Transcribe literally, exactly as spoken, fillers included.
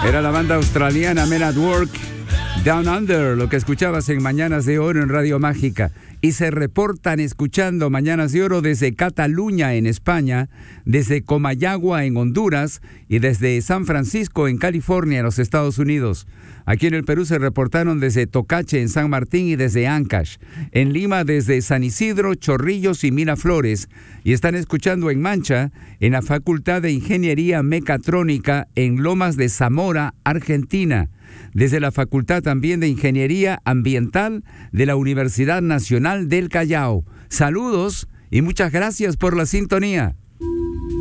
Era la banda australiana Men at Work, Down Under, lo que escuchabas en Mañanas de Oro en Radio Mágica. Y se reportan escuchando Mañanas de Oro desde Cataluña en España, desde Comayagua en Honduras y desde San Francisco en California en los Estados Unidos. Aquí en el Perú se reportaron desde Tocache en San Martín y desde Ancash. En Lima desde San Isidro, Chorrillos y Miraflores. Y están escuchando en Mancha, en la Facultad de Ingeniería Mecatrónica en Lomas de Zamora, Argentina. Desde la Facultad también de Ingeniería Ambiental de la Universidad Nacional del Callao. Saludos y muchas gracias por la sintonía.